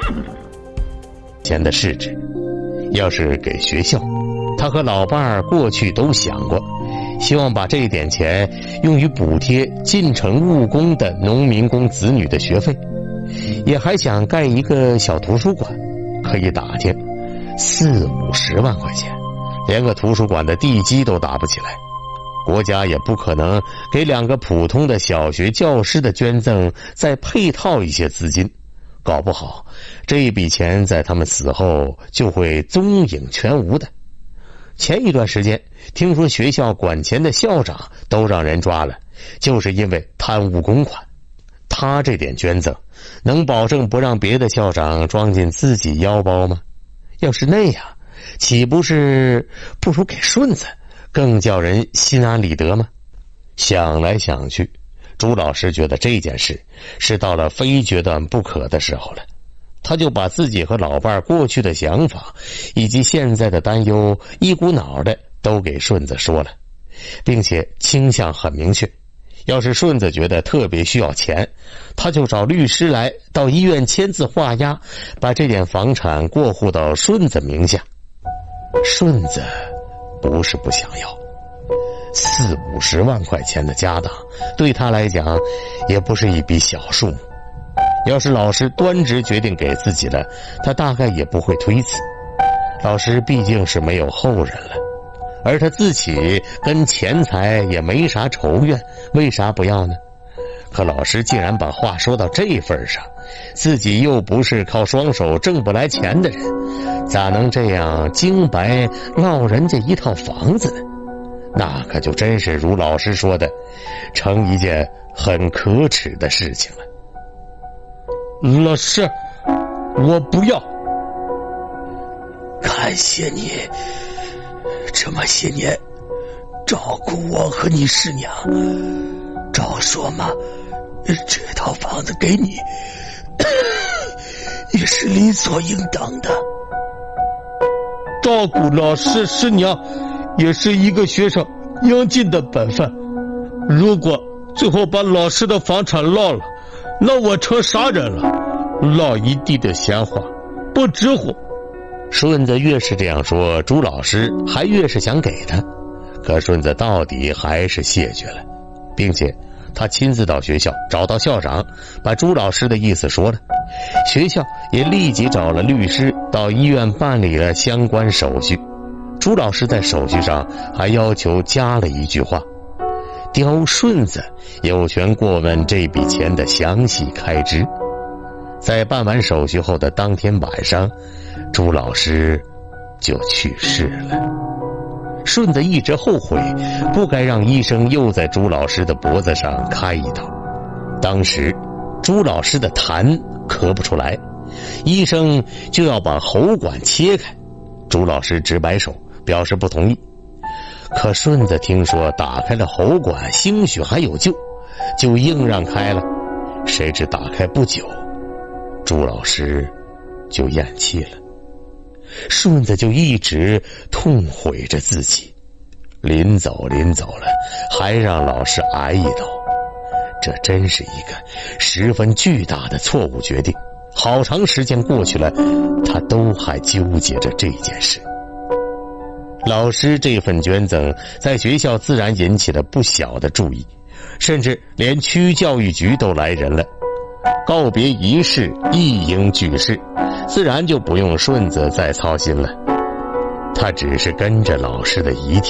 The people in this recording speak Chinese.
钱的市值，要是给学校，他和老伴儿过去都想过，希望把这点钱用于补贴进城务工的农民工子女的学费，也还想盖一个小图书馆，可以打听40-50万块钱，连个图书馆的地基都打不起来。国家也不可能给2个普通的小学教师的捐赠再配套一些资金，搞不好这一笔钱在他们死后就会踪影全无的。前一段时间听说学校管钱的校长都让人抓了，就是因为贪污公款。他这点捐赠能保证不让别的校长装进自己腰包吗？要是那样，岂不是不如给顺子更叫人心安理得吗？想来想去，朱老师觉得这件事是到了非决断不可的时候了。他就把自己和老伴过去的想法以及现在的担忧一股脑的都给顺子说了，并且倾向很明确，要是顺子觉得特别需要钱，他就找律师来到医院签字画押，把这点房产过户到顺子名下。顺子不是不想要，40-50万块钱的家当对他来讲也不是一笔小数目。要是老师端直决定给自己了，他大概也不会推辞。老师毕竟是没有后人了，而他自己跟钱财也没啥仇怨，为啥不要呢？可老师竟然把话说到这份上，自己又不是靠双手挣不来钱的人，咋能这样精白落人家一套房子呢？那可就真是如老师说的，成一件很可耻的事情了。 老师，我不要。 感谢你这么些年照顾我和你师娘，照说嘛，这套房子给你也是理所应当的。 照顾老师师娘也是一个学生应尽的本分，如果最后把老师的房产落了，那我成啥人了？落一地的闲话，不值乎。 顺子越是这样说，朱老师还越是想给他，可顺子到底还是谢绝了，并且他亲自到学校找到校长，把朱老师的意思说了。学校也立即找了律师到医院办理了相关手续。朱老师在手续上还要求加了一句话，刁顺子有权过问这笔钱的详细开支。在办完手续后的当天晚上，朱老师就去世了。顺子一直后悔不该让医生又在朱老师的脖子上开一刀。当时朱老师的痰咳不出来，医生就要把喉管切开，朱老师直摆手表示不同意。可顺子听说打开了喉管兴许还有救，就硬让开了。谁知打开不久，朱老师就咽气了。顺子就一直痛悔着自己，临走了还让老师挨一刀，这真是一个十分巨大的错误决定。好长时间过去了，他都还纠结着这件事。老师这份捐赠在学校自然引起了不小的注意，甚至连区教育局都来人了。告别仪式一应俱事，自然就不用顺子再操心了。他只是跟着老师的遗体